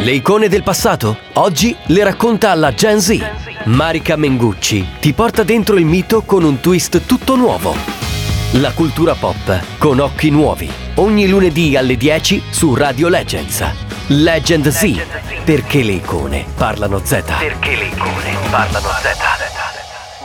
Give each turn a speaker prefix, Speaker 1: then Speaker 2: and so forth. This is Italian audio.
Speaker 1: Le icone del passato? Oggi le racconta alla Gen Z. Marica Mengucci ti porta dentro il mito con un twist tutto nuovo. La cultura pop con occhi nuovi. Ogni lunedì alle 10 su Radio Legends. Legend Z. Perché le icone parlano Z. Perché le icone parlano Z.